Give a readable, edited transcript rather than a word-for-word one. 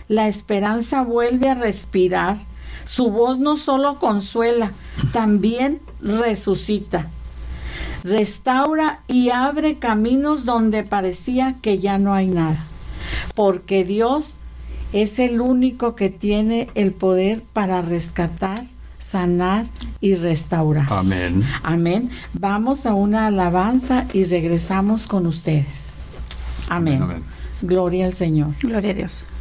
la esperanza vuelve a respirar. Su voz no solo consuela, también resucita. Restaura y abre caminos donde parecía que ya no hay nada. Porque Dios es el único que tiene el poder para rescatar, sanar y restaurar. Amén. Amén. Vamos a una alabanza y regresamos con ustedes. Amén. Amén. Gloria al Señor. Gloria a Dios.